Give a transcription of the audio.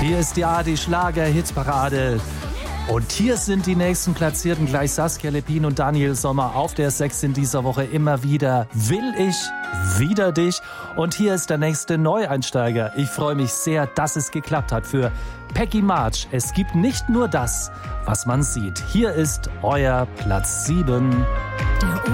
Hier ist ja die Schlager-Hitparade. Und hier sind die nächsten Platzierten, gleich Saskia Lepin und Daniel Sommer auf der 6 in dieser Woche immer wieder. Will ich wieder dich? Und hier ist der nächste Neueinsteiger. Ich freue mich sehr, dass es geklappt hat für Peggy March. Es gibt nicht nur das, was man sieht. Hier ist euer Platz 7.